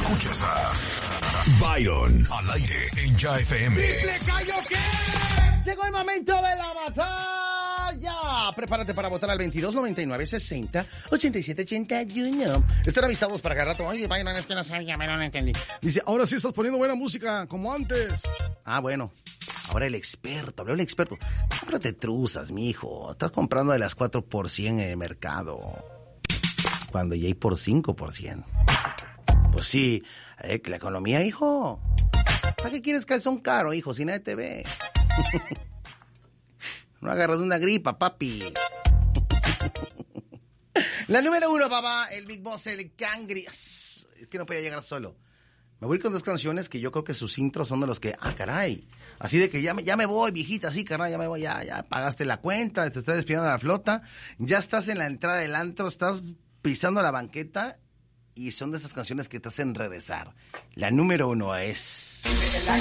Escuchas a Byron al aire en Ya FM. ¡Le callo qué! Llegó el momento de la batalla. Prepárate para votar al 22 99 60 87 81. Están avisados para cada rato. Oye, Byron, es que no sabía, me lo entendí. Dice, ahora sí estás poniendo buena música, como antes. Ah, bueno. Ahora el experto, habló el experto. Cómprate truzas, mijo. Estás comprando de las 4% en el mercado. Cuando ya hay por 5%. Pues sí, la economía, hijo. ¿Para qué quieres calzón caro, hijo? Si nadie te ve. No agarras de una gripa, papi. La número 1, papá, el Big Boss, el Cangri. Es que no podía llegar solo. Me voy con dos canciones que yo creo que sus intros son de los que, caray. Así de que ya me voy, viejita, sí, carnal, ya me voy, ya pagaste la cuenta, te estás despidiendo de la flota, ya estás en la entrada del antro, estás pisando la banqueta y son de esas canciones que te hacen regresar. La número 1 es...